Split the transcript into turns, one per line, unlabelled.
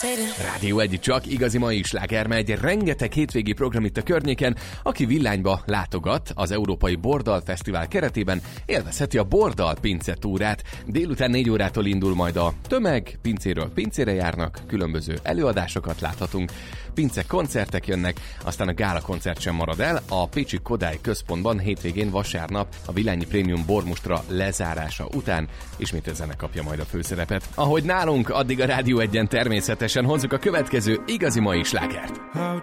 Rádió 1 csak igazi mai sláger megy, rengeteg hétvégi program itt a környéken, aki Villányba látogat az Európai Bordal Fesztivál keretében, élvezheti a Bordal pince túrát. Délután 4 órától indul majd a tömeg, pincéről pincére járnak, különböző előadásokat láthatunk, pince koncertek jönnek, aztán a gála koncert sem marad el, a Pécsi Kodály Központban hétvégén vasárnap a Villányi Prémium Bormustra lezárása után ismét a zene kapja majd a főszerepet. Ahogy nálunk, addig a Rádió 1-en természetesen hozzuk a következő igazi mai slágert.
How